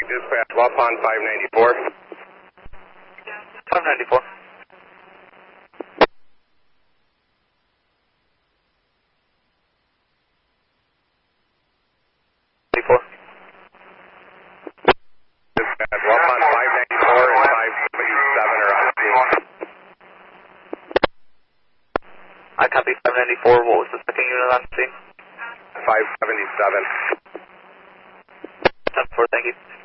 Dispatch, Waupun 594. 594. Dispatch, Waupun 594 and 577 are on scene. I copy 594. What was the second unit on scene? 577. 10-4, thank you.